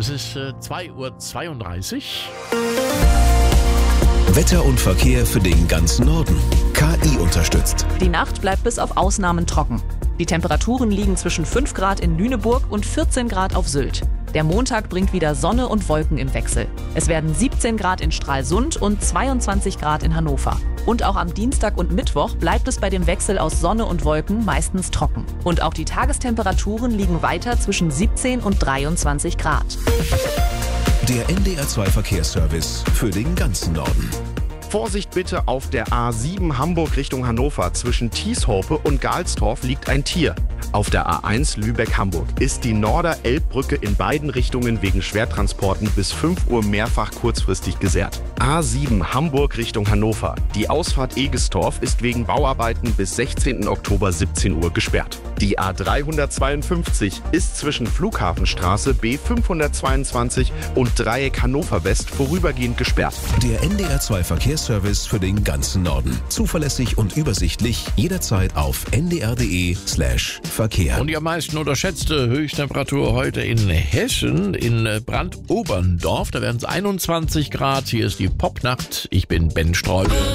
Es ist 2:32 Uhr. Wetter und Verkehr für den ganzen Norden. KI unterstützt. Die Nacht bleibt bis auf Ausnahmen trocken. Die Temperaturen liegen zwischen 5 Grad in Lüneburg und 14 Grad auf Sylt. Der Montag bringt wieder Sonne und Wolken im Wechsel. Es werden 17 Grad in Stralsund und 22 Grad in Hannover. Und auch am Dienstag und Mittwoch bleibt es bei dem Wechsel aus Sonne und Wolken meistens trocken. Und auch die Tagestemperaturen liegen weiter zwischen 17 und 23 Grad. Der NDR2 Verkehrsservice für den ganzen Norden. Vorsicht bitte, auf der A7 Hamburg Richtung Hannover zwischen Thieshope und Galstorf liegt ein Tier. Auf der A1 Lübeck-Hamburg ist die Norder-Elbbrücke in beiden Richtungen wegen Schwertransporten bis 5 Uhr mehrfach kurzfristig gesperrt. A7 Hamburg Richtung Hannover. Die Ausfahrt Egestorf ist wegen Bauarbeiten bis 16. Oktober 17 Uhr gesperrt. Die A352 ist zwischen Flughafenstraße B522 und Dreieck Hannover West vorübergehend gesperrt. Der NDR2 Verkehrsservice für den ganzen Norden. Zuverlässig und übersichtlich, jederzeit auf ndr.de/Verkehr. Und die am meisten unterschätzte Höchsttemperatur heute in Hessen, in Brandoberndorf. Da werden es 21 Grad. Hier ist die Popnacht. Ich bin Ben Streubel.